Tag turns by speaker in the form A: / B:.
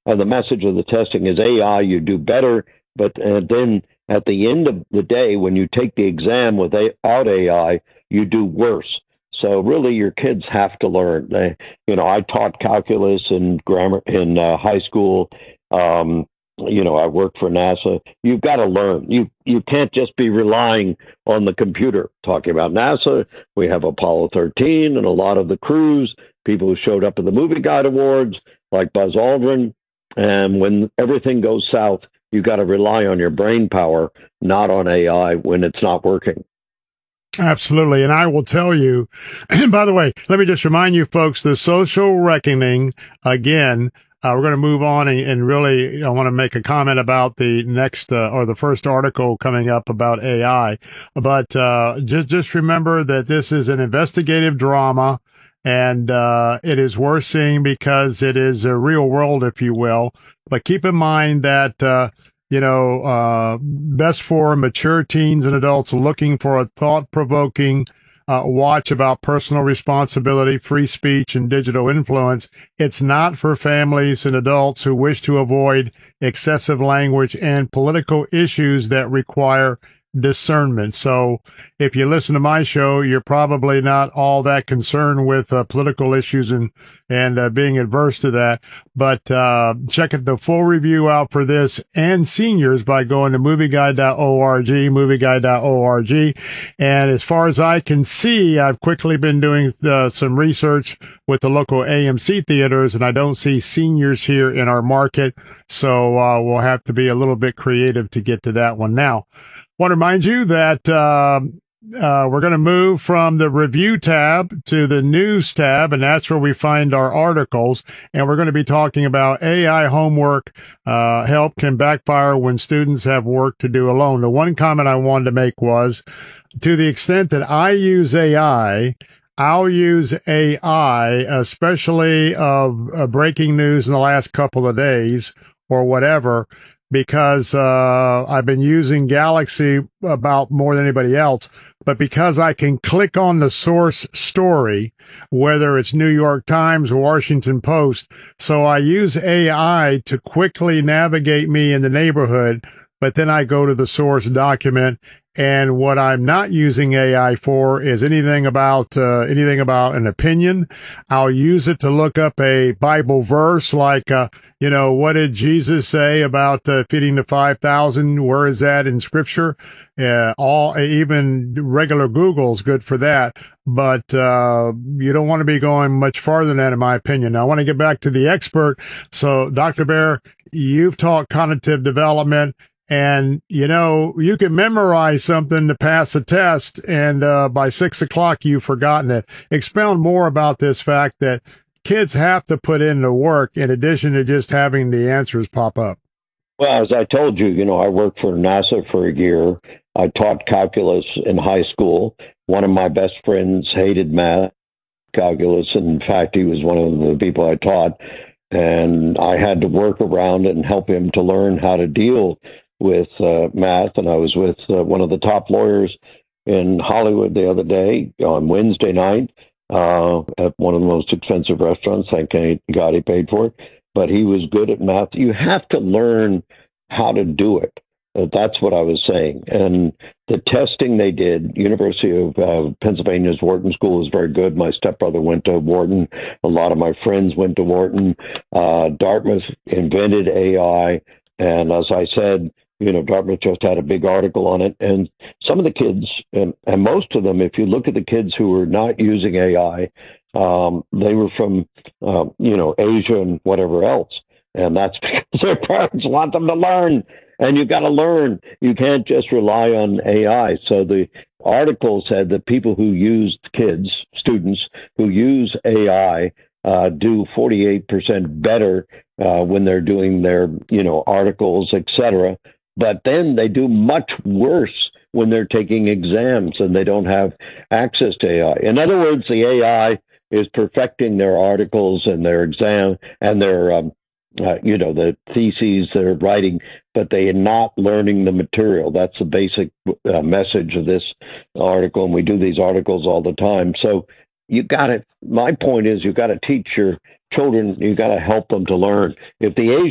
A: the message of the testing is AI, you do better, but then at the end of the day, when you take the exam without AI, you do worse. So really, your kids have to learn. I taught calculus and grammar in high school. I worked for NASA. You've got to learn. You can't just be relying on the computer. Talking about NASA, we have Apollo 13 and a lot of the crews, people who showed up at the Movie Guide Awards, like Buzz Aldrin. And when everything goes south, you got to rely on your brain power, not on AI when it's not working.
B: Absolutely. And I will tell you, by the way, let me just remind you folks, the social reckoning, again, we're going to move on and really I want to make a comment about the next or the first article coming up about AI. But just remember that this is an investigative drama, and it is worth seeing because it is a real world, if you will. But keep in mind that best for mature teens and adults looking for a thought-provoking watch about personal responsibility, free speech, and digital influence. It's not for families and adults who wish to avoid excessive language and political issues that require discernment. So if you listen to my show, you're probably not all that concerned with political issues and being adverse to that. But check the full review out for this and seniors by going to movieguide.org. And as far as I can see, I've quickly been doing some research with the local AMC theaters, and I don't see seniors here in our market. So we'll have to be a little bit creative to get to that one. Now, I want to remind you that we're going to move from the review tab to the news tab, and that's where we find our articles. And we're going to be talking about AI homework help can backfire when students have work to do alone. The one comment I wanted to make was, to the extent that I use AI, I'll use AI, especially of breaking news in the last couple of days or whatever, because I've been using Galaxy about more than anybody else, but because I can click on the source story, whether it's New York Times or Washington Post, so I use AI to quickly navigate me in the neighborhood, but then I go to the source document. And what I'm not using AI for is anything about an opinion. I'll use it to look up a Bible verse, like, what did Jesus say about feeding the 5,000? Where is that in Scripture? Even regular Google's good for that. But you don't want to be going much farther than that, in my opinion. Now, I want to get back to the expert. So, Dr. Bear, you've taught cognitive development. And, you can memorize something to pass a test, and by 6 o'clock, you've forgotten it. Expound more about this fact that kids have to put in the work in addition to just having the answers pop up.
A: Well, as I told you, I worked for NASA for a year. I taught calculus in high school. One of my best friends hated math, calculus. In fact, he was one of the people I taught. And I had to work around and help him to learn how to deal with math, and I was with one of the top lawyers in Hollywood the other day on Wednesday night at one of the most expensive restaurants. Thank God he paid for it, but he was good at math. You have to learn how to do it. That's what I was saying. And the testing they did, University of Pennsylvania's Wharton School is very good. My stepbrother went to Wharton. A lot of my friends went to Wharton. Dartmouth invented AI. And as I said, Dartmouth just had a big article on it. And some of the kids, and most of them, if you look at the kids who were not using AI, they were from, Asia and whatever else. And that's because their parents want them to learn. And you've got to learn. You can't just rely on AI. So the article said that people who use students who use AI, do 48% better when they're doing their, articles, etc. But then they do much worse when they're taking exams and they don't have access to AI. In other words, the AI is perfecting their articles and their exam and their, the theses they're writing, but they are not learning the material. That's the basic message of this article. And we do these articles all the time. So my point is, you got to teach your children, you got to help them to learn. If the